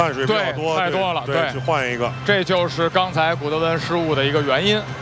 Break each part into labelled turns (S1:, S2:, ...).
S1: 汗水比较多，
S2: 太多了，对，
S1: 去换一个。
S2: 这就是刚才古德温失误的一个原因。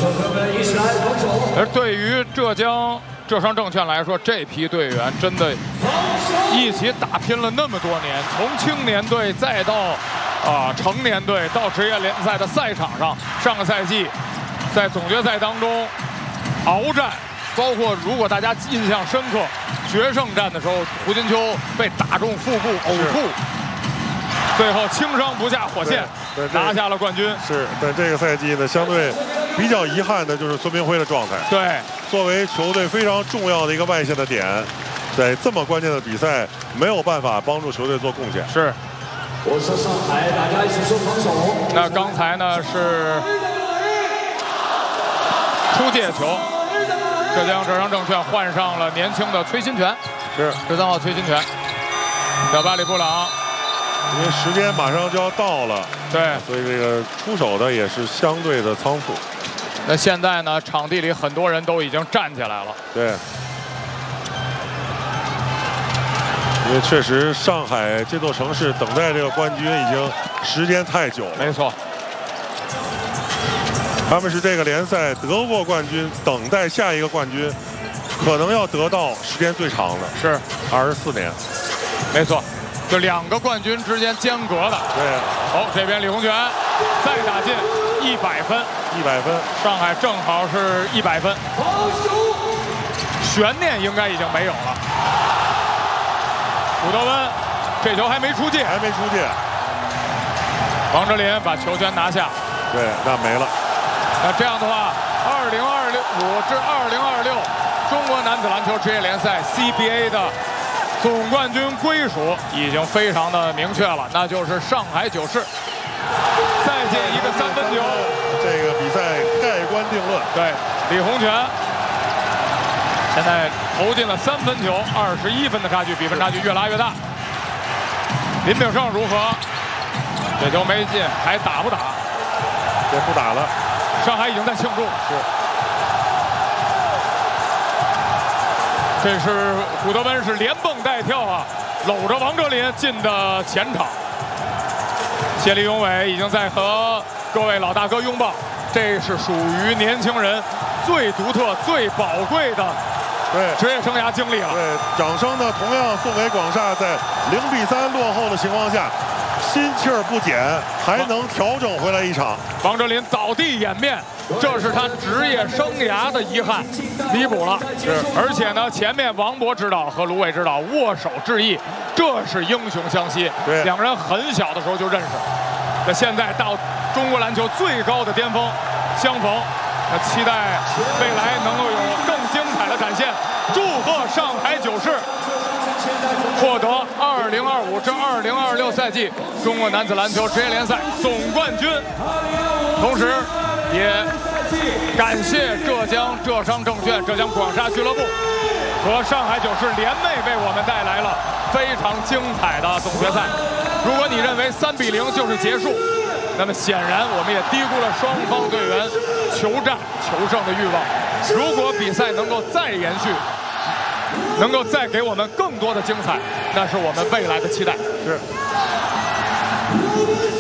S2: 而对于浙商证券来说，这批队员真的一起打拼了那么多年，从青年队再到成年队，到职业联赛的赛场上。上个赛季在总决赛当中鏖战，包括如果大家印象深刻，决胜战的时候，胡金秋被打中腹部呕吐，最后轻伤不下火线，拿下了冠军。
S1: 是，但这个赛季呢，相对比较遗憾的就是孙铭徽的状态。
S2: 对，
S1: 作为球队非常重要的一个外线的点，在这么关键的比赛没有办法帮助球队做贡献。
S2: 是。
S3: 我是上海，大家一起说防守。
S2: 那刚才呢是出界球，浙商证券换上了年轻的崔新全，
S1: 是
S2: 13号崔新全，小巴里布朗。
S1: 因为时间马上就要到了，
S2: 对，
S1: 所以这个出手的也是相对的仓促。
S2: 那现在呢，场地里很多人都已经站起来了。
S1: 对。因为确实，上海这座城市等待这个冠军已经时间太久了。
S2: 没错，
S1: 他们是这个联赛得过冠军，等待下一个冠军，可能要得到时间最长的，
S2: 是
S1: 24年。
S2: 没错，就2个冠军之间间隔的。
S1: 对。
S2: 哦，这边李洪权再打进100分
S1: ，100分，
S2: 上海正好是100分，悬念应该已经没有了。古德温这球还没出界，王哲林把球权拿下。
S1: 对，那没了。
S2: 那这样的话，2025至2026中国男子篮球职业联赛 CBA 的总冠军归属已经非常的明确了，那就是上海九世。再进一个3分球，
S1: 这个比赛盖棺定论。
S2: 对，李洪权现在投进了3分球，21分的差距，比分差距越拉越大。林炳胜如何？这球没进，还打不打？
S1: 也不打了。
S2: 上海已经在庆祝。
S1: 是。
S2: 这是古德温是连蹦带跳啊，搂着王哲林进的前场。谢立永伟已经在和各位老大哥拥抱，这是属于年轻人最独特、最宝贵的。
S1: 对，
S2: 职业生涯经历了。
S1: 对，掌声呢同样送给广厦，在0-3落后的情况下，心气儿不减，还能调整回来一场。
S2: 王哲林倒地掩面，这是他职业生涯的遗憾，弥补了。
S1: 是，
S2: 而且呢，前面王博指导和卢伟指导握手致意，这是英雄相惜。
S1: 对，
S2: 两个人很小的时候就认识，那现在到中国篮球最高的巅峰相逢。那期待未来能够有更精彩的展现，祝贺上海九世获得2025至2026赛季中国男子篮球职业联赛总冠军，同时也感谢浙商证券、浙江广厦俱乐部和上海九世联袂为我们带来了非常精彩的总决赛。如果你认为3-0就是结束，那么显然我们也低估了双方队员求战求胜的欲望。如果比赛能够再延续，能够再给我们更多的精彩，那是我们未来的期待。
S1: 是。